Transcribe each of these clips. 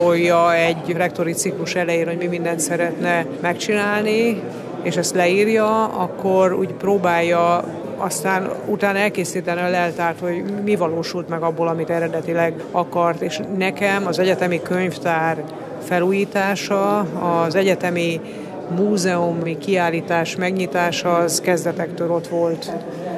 Olja egy rektori ciklus elején, hogy mi mindent szeretne megcsinálni, és ezt leírja, akkor úgy próbálja aztán utána elkészíteni a leltárt, hogy mi valósult meg abból, amit eredetileg akart. És nekem az egyetemi könyvtár felújítása, az egyetemi múzeumi kiállítás megnyitása az kezdetektől ott volt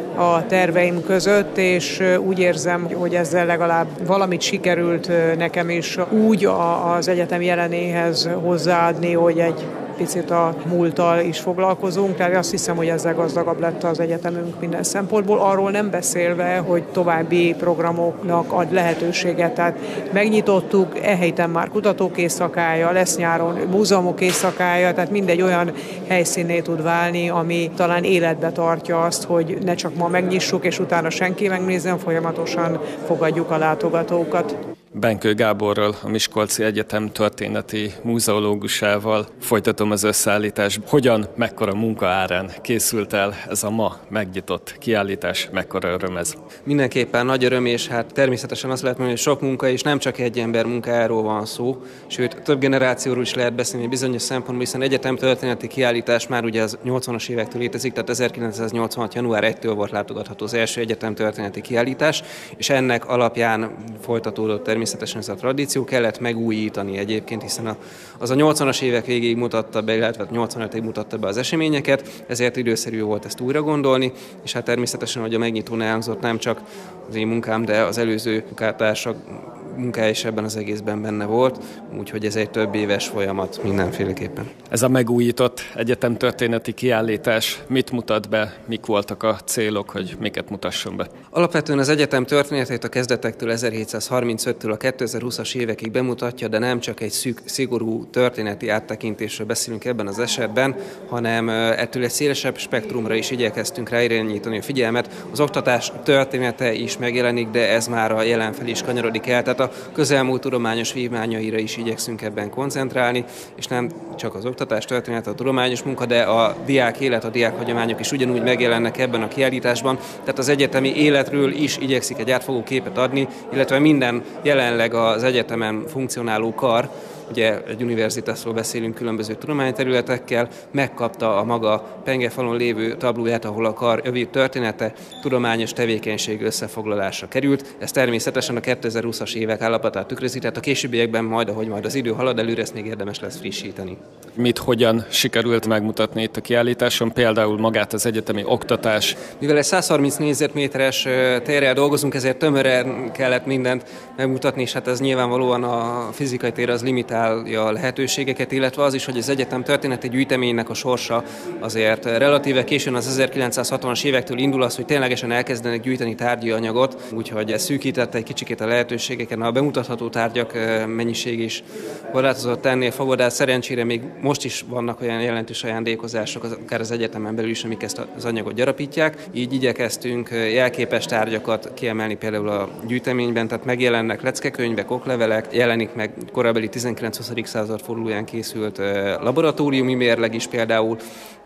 a terveim között, és úgy érzem, hogy ezzel legalább valamit sikerült nekem is úgy az egyetem jelenéhez hozzáadni, hogy egy picit a múlttal is foglalkozunk, tehát azt hiszem, hogy ezzel gazdagabb lett az egyetemünk minden szempontból, arról nem beszélve, hogy további programoknak ad lehetőséget, tehát megnyitottuk, héten már kutatók éjszakája, lesz nyáron múzeumok éjszakája, tehát mindegy olyan helyszínné tud válni, ami talán életbe tartja azt, hogy ne csak ma megnyissuk, és utána senki megnézzen, folyamatosan fogadjuk a látogatókat. Benkő Gáborral, a Miskolci Egyetem történeti múzeológusával folytatom az összeállítást. Hogyan, mekkora munka árán készült el ez a ma megnyitott kiállítás, mekkora öröm ez? Mindenképpen nagy öröm, és hát természetesen azt lehet mondani, hogy sok munka, és nem csak egy ember munkájáról van szó, sőt több generációról is lehet beszélni bizonyos szempontból, hiszen egyetem történeti kiállítás már ugye az 80-as évektől létezik, tehát 1986. január 1-től volt látogatható az első egyetem történeti kiállítás, és ennek alapján folytatódott természetesen ez a tradíció, kellett megújítani egyébként, hiszen az a 80-as évek végéig mutatta be, illetve 85-ig mutatta be az eseményeket, ezért időszerű volt ezt újra gondolni, és hát természetesen, hogy a megnyitón elhangzott, nem csak az én munkám, de az előző munkátársak munkája is ebben az egészben benne volt, úgyhogy ez egy több éves folyamat mindenféleképpen. Ez a megújított egyetemtörténeti kiállítás mit mutat be, mik voltak a célok, hogy miket mutasson be? Alapvetően az egyetem történetét a kezdetektől 1735-től a 2020-as évekig bemutatja, de nem csak egy szigorú történeti áttekintésről beszélünk ebben az esetben, hanem ettől egy szélesebb spektrumra is igyekeztünk ráirányítani a figyelmet. Az oktatás története is megjelenik, de ez már a jelen felé is kanyarodik el, tehát a közelmúlt tudományos vívmányaira is igyekszünk ebben koncentrálni, és nem csak az oktatás történet, a tudományos munka, de a diák élet, a diákhagyományok is ugyanúgy megjelennek ebben a kiállításban, tehát az egyetemi életről is igyekszik egy átfogó képet adni, illetve minden jelenleg az egyetemen funkcionáló kar, ugye egy univerzitásról beszélünk különböző tudományterületekkel, megkapta a maga pengefalon lévő tablóját, ahol a kar övét története, tudományos tevékenység összefoglalásra került. Ez természetesen a 2020-as évek állapotát tükrözi, tehát a későbbiekben ahogy az idő halad előre, ezt még érdemes lesz frissíteni. Mit, hogyan sikerült megmutatni itt a kiállításon, például magát az egyetemi oktatás? Mivel egy 130 négyzetméteres térrel dolgozunk, ezért tömören kellett mindent megmutatni, és hát ez nyilvánvalóan a fizikai tér az limitálja a lehetőségeket, illetve az is, hogy az egyetem történeti gyűjteménynek a sorsa azért relatíve későn az 1960-as évektől indul az, hogy ténylegesen elkezdenek gyűjteni tárgyi anyagot, úgyhogy ez szűkítette egy kicsikét a lehetőségeken. A bemutatható tárgyak mennyiség is korlátozott ennél fogva, de szerencsére még most is vannak olyan jelentős ajándékozások, akár az egyetemen belül is, amik ezt az anyagot gyarapítják. Így igyekeztünk jelképes tárgyakat kiemelni például a gyűjteményben, tehát megjelennek leckekönyvek, oklevelek, jelenik meg korabeli 19-20. század fordulóján készült laboratóriumi mérleg is például,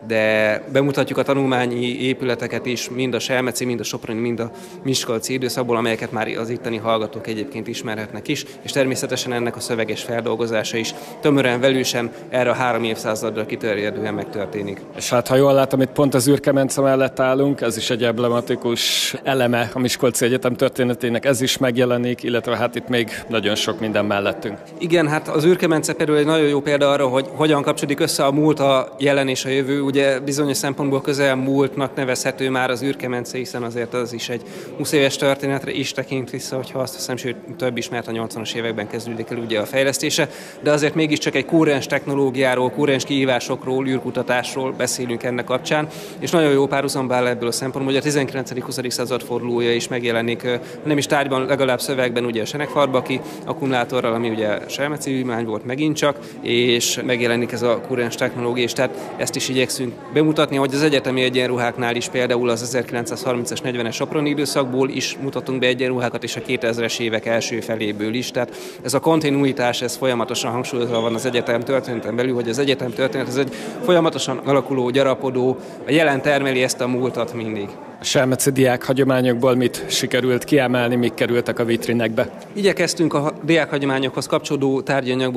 de bemutatjuk a tanulmányi épületeket is, mind a selmeci, mind a soproni, mind a miskolci időszakból, amelyeket már az itteni hallgatók egyébként ismerhetnek is, és természetesen ennek a szöveges feldolgozása is tömören, velősen erre a 3 évszázadra kiterjedően megtörténik. És hát ha jól látom, itt pont az űrkemence mellett állunk, ez is egy emblematikus eleme a Miskolci Egyetem történetének, ez is megjelenik, illetve hát itt még nagyon sok minden mellettünk. Igen, hát az űrkemence például egy nagyon jó példa arra, hogy hogyan kapcsolódik össze a múlt, a jelen és a jövő. Ugye bizonyos szempontból közelmúltnak nevezhető már az űrkemence, hiszen azért az is egy 20 éves történetre is tekint vissza, hogyha azt hiszem, sőt több is, mert a 80-as években kezdődik el ugye a fejlesztése, de azért mégiscsak egy kúrens technológiáról, kúrens kihívásokról, űrkutatásról beszélünk ennek kapcsán, és nagyon jó párhuzamba áll ebből a szempontból, hogy a 19.-20. század fordulója is megjelenik, nem is tárgyban, legalább szövegben ugye a Senekfarbaki akkumulátorral, ami ugye selmeci vívmány volt megint csak, és megjelenik ez a kúrens technológia, és tehát ezt is igyekszünk bemutatni, hogy az egyetemi egyenruháknál is például az 1930-as, 40-es soproni időszakból is mutatunk be egyenruhákat, és a 2000-es évek első feléből is. Tehát ez a kontinuitás, ez folyamatosan hangsúlyozva van az egyetem történeten belül, hogy az egyetem történet ez egy folyamatosan alakuló, gyarapodó, a jelen termeli ezt a múltat mindig. A selmeci diák hagyományokból mit sikerült kiemelni, mik kerültek a vitrinekbe? Igyekeztünk a diák hagyományokhoz kapcsolódó tárgyanyagból